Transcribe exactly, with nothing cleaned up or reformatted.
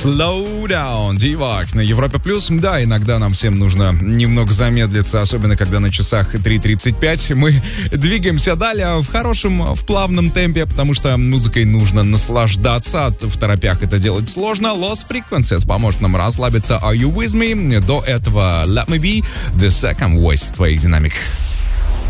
Slow down, Дивак на Европе Плюс. Да, иногда нам всем нужно немного замедлиться, особенно когда на часах три тридцать пять. Мы двигаемся далее в хорошем, в плавном темпе, потому что музыкой нужно наслаждаться. В торопях это делать сложно. Lost Frequencies поможет нам расслабиться. Are You With Me? До этого Let Me Be, The Second Voice в твоих динамиках.